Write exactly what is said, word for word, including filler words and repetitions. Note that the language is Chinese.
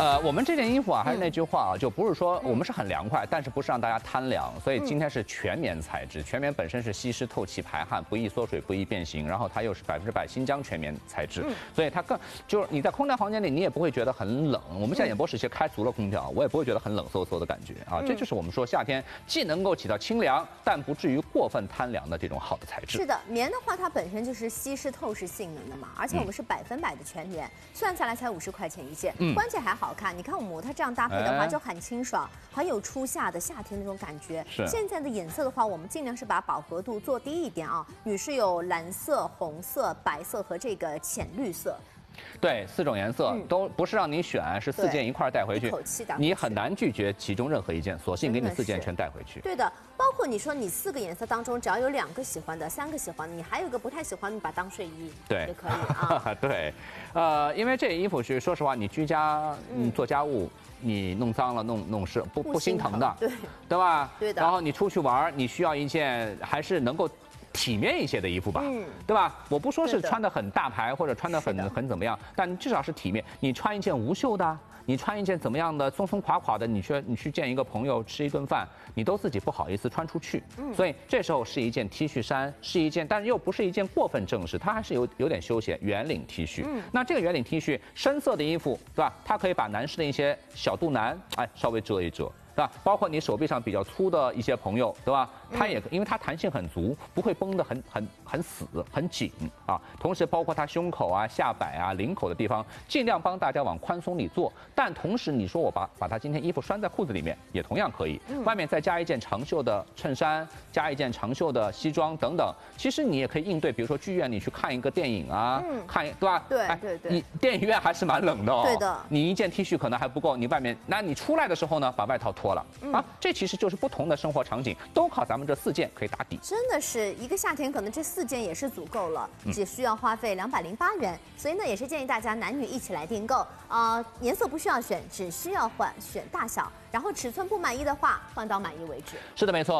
呃，我们这件衣服啊，还是那句话啊，就不是说我们是很凉快，但是不是让大家贪凉，所以今天是全棉材质，全棉本身是吸湿透气排汗，不易缩水，不易变形，然后它又是百分之百新疆全棉材质，所以它更就是你在空调房间里，你也不会觉得很冷。我们现在演播室其实开足了空调，我也不会觉得很冷飕飕的感觉啊，这就是我们说夏天既能够起到清凉，但不至于过分贪凉的这种好的材质。 是的，棉的话它本身就是吸湿透湿性能的嘛，而且我们是百分百的全棉，算下来才五十块钱一件， 嗯， 关键还好看。你看我们模特这样搭配的话，就很清爽，很有初夏的夏天那种感觉。 是。 现在的颜色的话，我们尽量是把饱和度做低一点啊。女士有蓝色、红色、白色和这个浅绿色。 对，四种颜色都不是让你选，是四件一块带回去，你很难拒绝其中任何一件，索性给你四件全带回去。 对的，包括你说你四个颜色当中，只要有两个喜欢的，三个喜欢的，你还有一个不太喜欢，你把它当睡衣， 对， 也可以啊。 对，呃，因为这衣服是说实话，你居家嗯做家务。你弄脏了、弄弄湿，不不心疼的， 对， 对吧？ 对的。 然后你出去玩，你需要一件还是能够体面一些的衣服吧，嗯，对吧？我不说是穿的很大牌或者穿的很很怎么样，但至少是体面。你穿一件无袖的，你穿一件怎么样的松松垮垮的，你去你去见一个朋友吃一顿饭，你都自己不好意思穿出去。嗯，所以这时候是一件 T 恤衫，是一件，但是又不是一件过分正式，它还是有有点休闲圆领 T 恤。嗯，那这个圆领 T 恤深色的衣服，对吧？它可以把男士的一些小肚腩，哎，稍微遮一遮。对吧？包括你手臂上比较粗的一些朋友，对吧？它也因为它弹性很足，不会绷得很很很死很紧啊。同时，包括它胸口啊、下摆啊、领口的地方，尽量帮大家往宽松里做。但同时，你说我把把它今天衣服拴在裤子里面，也同样可以。外面再加一件长袖的衬衫，加一件长袖的西装等等。其实你也可以应对，比如说剧院你去看一个电影啊，嗯、看对吧？ 对对对。 你电影院还是蛮冷的哦。 对的。 你一件 T 恤可能还不够，你外面那你出来的时候呢，把外套脱了、嗯、啊，这其实就是不同的生活场景，都靠咱们这四件可以打底。 真的是一个夏天，可能这四件也是足够了，只需要花费两百零八元。所以呢，也是建议大家男女一起来订购。啊、呃，颜色不需要选，只需要换选大小，然后尺寸不满意的话，换到满意为止。 是的，没错。